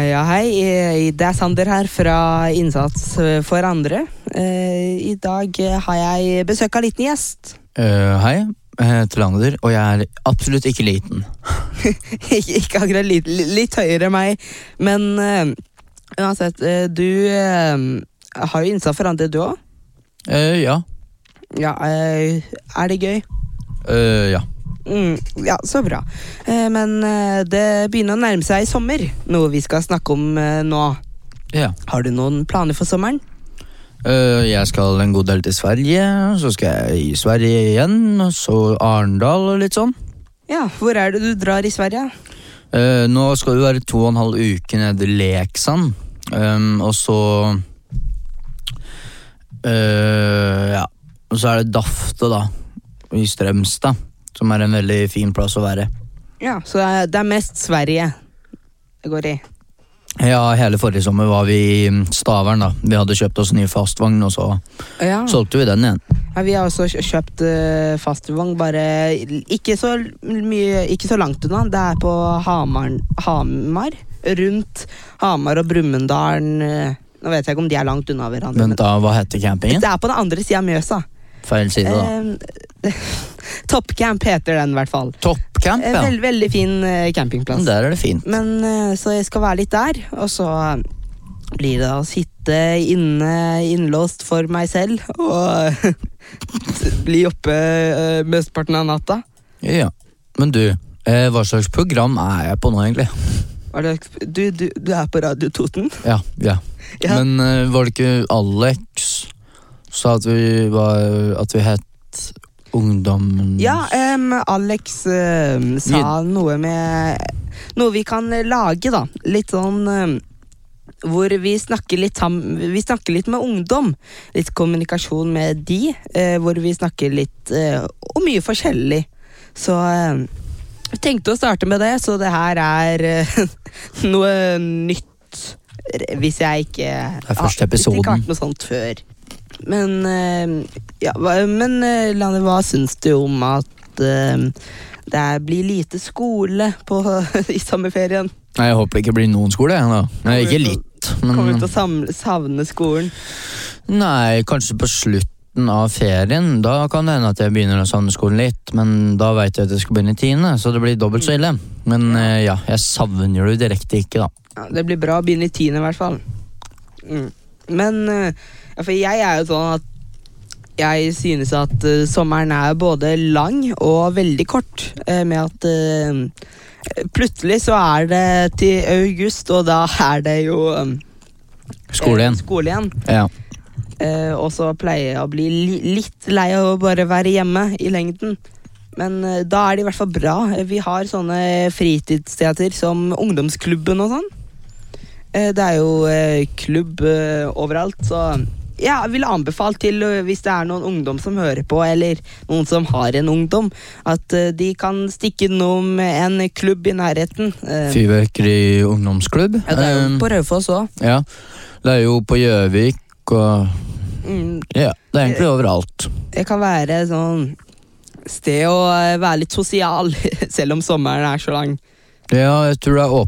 Ja, hei. Det Sander her fra Innsats for andre. I dag har jeg besøk av liten gjest. Hei, jeg heter Lander, og jeg absolutt ikke liten. Ikke akkurat litt høyere enn meg, men uansett, du har jo Innsats for andre, du også? Ja. Ja, er det gøy? Ja. Ja, så bra. Men det begynner å nærme seg sommer, noe vi skal snakke om nå. Ja. Har du noen planer for sommeren? Jeg skal en god del til Sverige, så skal jeg i Sverige igjen, og så Arendal og litt sånn. Ja, hvor er det du drar i Sverige? Nå skal det være 2,5 uker nede i Leksand, og så... ja, og så er det Dafte da, i Strømstad, som er en veldig fin plass å være. Ja, så det er mest Sverige det går i. Ja, hele forrige sommer var vi i Stavern da. Vi hadde kjøpt oss en ny fastvogn, og så solgte vi den igjen. Ja, vi har også kjøpt fastvogn, bare ikke så langt unna. Det er på Hamar, rundt Hamar og Brumunddal. Nå vet jeg ikke om de er langt unna hverandre. Vent da, hva heter campingen? Det er på den andre siden av Mjøsa. Feil side da. Toppcamp heter den i hvert fall. Toppcamp, ja. Veldig fin campingplass. Der er det fint. Men så jeg skal være litt der, og så blir det å sitte innlåst for meg selv, og bli oppe mesteparten av natta. Ja, men du, hva slags program er jeg på nå egentlig? Du er på Radio Toten? Ja. Men var det ikke Alex sa at vi het Ungdommen? Ja, Alex sa noe vi kan lage da, litt sånn hvor vi snakker litt med ungdom, litt kommunikasjon med de, hvor vi snakker litt om mye forskjellig. Så jeg tenkte å starte med det, så det her er noe nytt, hvis jeg ikke første episoden. Ikke har vært noe sånt før. Men Lanne, hva syns du om at det blir lite skole i sommerferien? Nei, jeg håper det ikke blir noen skole da. Nei, ikke litt, men... Kommer du til å savne skolen? Nei, kanskje på slutten av ferien. Da kan det hende at jeg begynner å savne skolen litt, men da vet jeg at jeg skal begynne i 10., så det blir dobbelt så ille. Men ja, jeg savner det direkte ikke da. Ja, det blir bra å begynne i 10. i hvert fall. Men for jeg er jo sånn at jeg synes at sommeren er både lang og veldig kort, med at plutselig så er det til august, og da er det jo skole igjen. Ja. Og så pleier jeg å bli litt lei av å bare være hjemme i lengden. Men da er det i hvert fall bra. Vi har sånne fritidssteder som ungdomsklubben og sånn. Det er jo klubb overalt, så jeg vil anbefale til, hvis det er noen ungdom som hører på, eller noen som har en ungdom, at de kan stikke innom en klubb i nærheten. Fyrverkeri ungdomsklubb. Ja, det er jo på Raufoss også. Ja, det er jo på Gjøvik, og ja, det er egentlig overalt. Det kan være sånn sted å være litt sosial, selv om sommeren er så lang. Ja, jeg tror det er